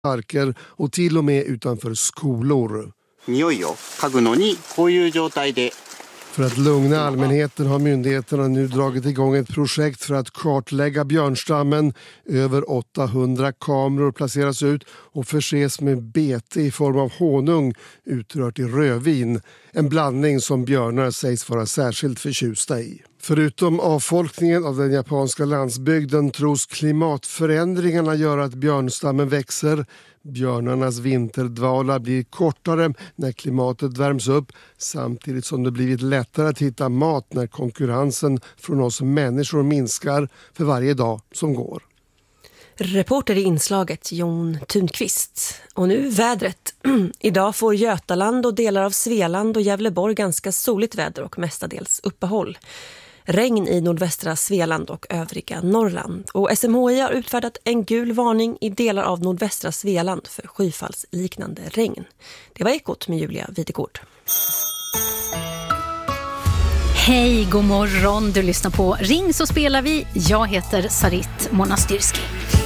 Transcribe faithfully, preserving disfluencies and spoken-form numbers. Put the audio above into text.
parker och till och med utanför skolor. För att lugna allmänheten har myndigheterna nu dragit igång ett projekt för att kartlägga björnstammen. Över åttahundra kameror placeras ut och förses med bete i form av honung utrört i rödvin. En blandning som björnar sägs vara särskilt förtjusta i. Förutom avfolkningen av den japanska landsbygden tros klimatförändringarna göra att björnstammen växer. Björnarnas vinterdvala blir kortare när klimatet värms upp, samtidigt som det blivit lättare att hitta mat när konkurrensen från oss människor minskar för varje dag som går. Reporter i inslaget Jon Thunqvist. Och nu vädret. Idag får Götaland och delar av Svealand och Gävleborg ganska soligt väder och mestadels uppehåll. Regn i nordvästra Svealand och övriga Norrland. Och S M H I har utfärdat en gul varning i delar av nordvästra Svealand för skyfallsliknande regn. Det var Ekot med Julia Videgård. Hej, god morgon. Du lyssnar på Ring så spelar vi. Jag heter Sarit Monastirski.